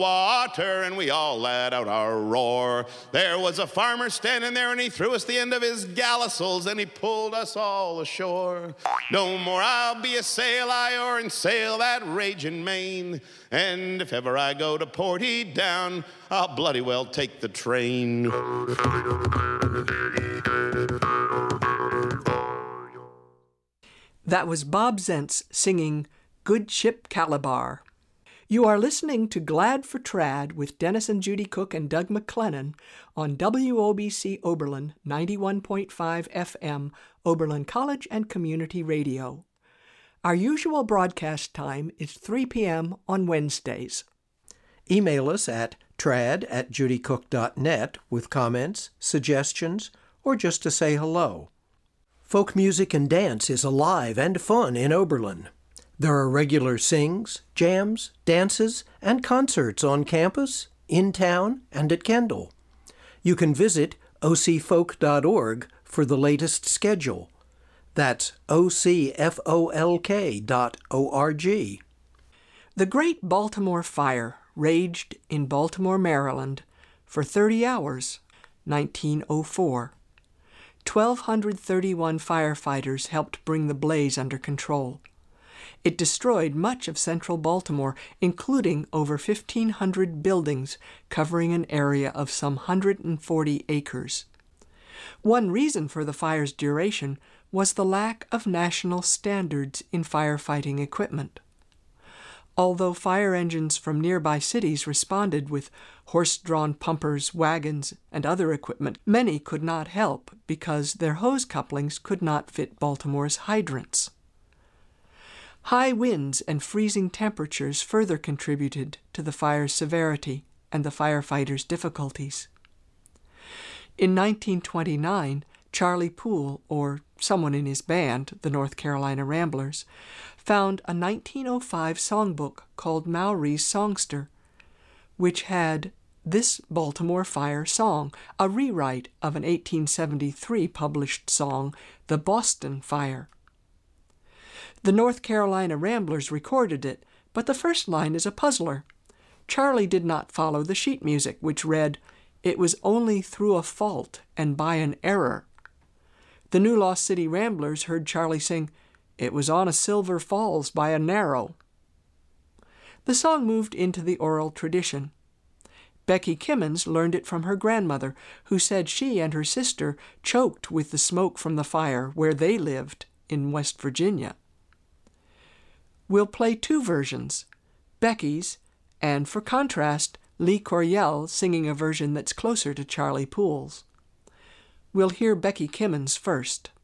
water, and we all let out a roar. There was a farmer standing there, and he threw us the end of his gallusels, and he pulled us all ashore. No more I'll be a sail-I-or and sail that raging main, and if ever I go to Portadown, I'll bloody well take the train. That was Bob Zentz singing Good Ship Calabar. You are listening to Glad for Trad with Dennis and Judy Cook and Doug McLennan on WOBC Oberlin 91.5 FM, Oberlin College and Community Radio. Our usual broadcast time is 3 p.m. on Wednesdays. Email us at trad@judycook.net with comments, suggestions, or just to say hello. Folk music and dance is alive and fun in Oberlin. There are regular sings, jams, dances, and concerts on campus, in town, and at Kendall. You can visit ocfolk.org for the latest schedule. That's ocfolk.org. The Great Baltimore Fire raged in Baltimore, Maryland for 30 hours, 1904. 1,231 firefighters helped bring the blaze under control. It destroyed much of central Baltimore, including over 1,500 buildings covering an area of some 140 acres. One reason for the fire's duration was the lack of national standards in firefighting equipment. Although fire engines from nearby cities responded with horse-drawn pumpers, wagons, and other equipment, many could not help because their hose couplings could not fit Baltimore's hydrants. High winds and freezing temperatures further contributed to the fire's severity and the firefighters' difficulties. In 1929, Charlie Poole, or someone in his band, the North Carolina Ramblers, found a 1905 songbook called Mowry's Songster, which had this Baltimore Fire song, a rewrite of an 1873 published song, The Boston Fire. The North Carolina Ramblers recorded it, but the first line is a puzzler. Charlie did not follow the sheet music, which read, "It was only through a fault and by an error." The New Lost City Ramblers heard Charlie sing, "It was on a silver falls by a narrow." The song moved into the oral tradition. Becky Kimmons learned it from her grandmother, who said she and her sister choked with the smoke from the fire where they lived in West Virginia. We'll play two versions, Becky's, and for contrast, Lee Coryell singing a version that's closer to Charlie Poole's. We'll hear Becky Kimmons first.